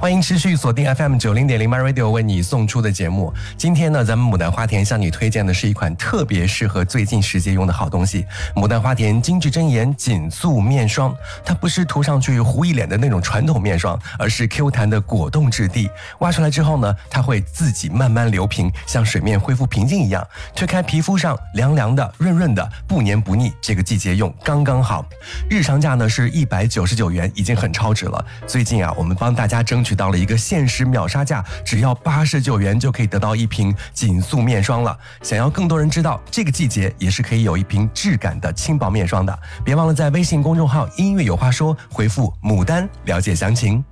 欢迎持续锁定 FM90.0 MyRadio 为你送出的节目。今天呢，咱们牡丹花田向你推荐的是一款特别适合最近时节用的好东西——牡丹花田精致真颜紧塑面霜。它不是涂上去糊一脸的那种传统面霜，而是 Q 弹的果冻质地。挖出来之后呢，它会自己慢慢流平，像水面恢复平静一样，推开皮肤上凉凉的、润润的，不黏不腻。这个季节用刚刚好。日常价呢是199元，已经很超值了。最近啊，我们帮大家争取到了一个限时秒杀价，只要89元就可以得到一瓶紧塑面霜了。想要更多人知道这个季节也是可以有一瓶质感的轻薄面霜的，别忘了在微信公众号音乐有话说回复牡丹了解详情。